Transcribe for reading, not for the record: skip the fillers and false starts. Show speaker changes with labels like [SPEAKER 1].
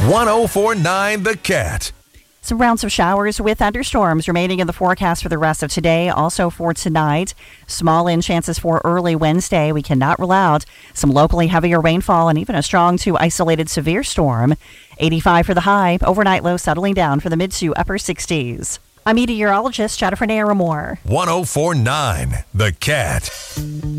[SPEAKER 1] 1049 The Cat.
[SPEAKER 2] Some rounds of showers with thunderstorms remaining in the forecast for the rest of today. Also for tonight, small in chances for early Wednesday. We cannot rule out some locally heavier rainfall and even a strong to isolated severe storm. 85 for the high. Overnight low settling down for the mid to upper 60s. I'm meteorologist Jennifer Naramore.
[SPEAKER 1] 1049 The Cat.